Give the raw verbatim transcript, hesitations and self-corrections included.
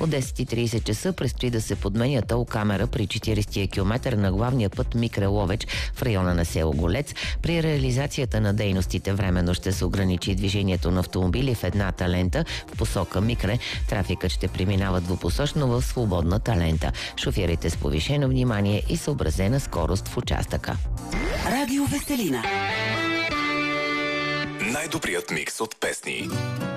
От десет и тридесет часа предстои да се подменя тол камера при четиридесети километър на главния път Микре Ловеч в района на село Голец. При реализацията на дейностите временно ще се ограничи движението на автомобили в едната лента в посока Микре. Трафикът ще преминава двупосочно в свободната лента. Шофирайте с повишено внимание и съобразена скорост в участъка. Радио Веселина. Най-добрият микс от песни.